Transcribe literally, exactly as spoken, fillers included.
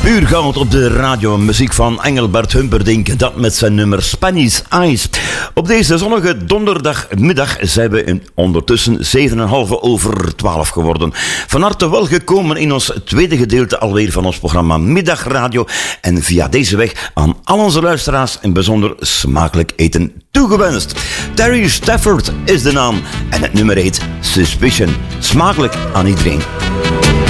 Puur goud op de radio, muziek van Engelbert Humperdinck, dat met zijn nummer Spanish Eyes. Op deze zonnige donderdagmiddag zijn we in ondertussen zeven en half over twaalf geworden. Van harte welgekomen in ons tweede gedeelte alweer van ons programma Middagradio. En via deze weg aan al onze luisteraars een bijzonder smakelijk eten toegewenst. Terry Stafford is de naam en het nummer heet Suspicion. Smakelijk aan iedereen.